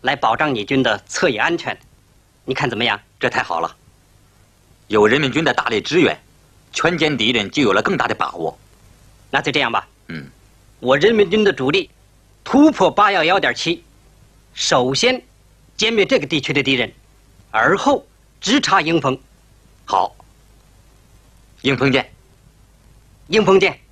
来保障你军的侧翼安全。你看怎么样？ 这太好了，有人民军的大力支援，全歼敌人就有了更大的把握。 那就这样吧。我人民军的主力突破811.7，首先歼灭这个地区的敌人，而后直插迎风。 好，迎风见。 迎风见。